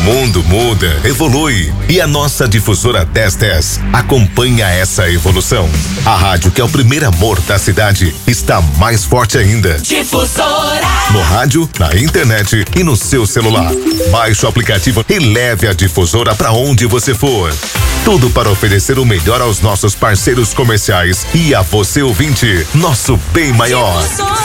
mundo muda, evolui e a nossa difusora 1010 acompanha essa evolução. A rádio que é o primeiro amor da cidade está mais forte ainda. Difusora. No rádio, na internet e no seu celular. Baixe o aplicativo e leve a difusora para onde você for. Tudo para oferecer o melhor aos nossos parceiros comerciais e a você ouvinte, nosso bem maior.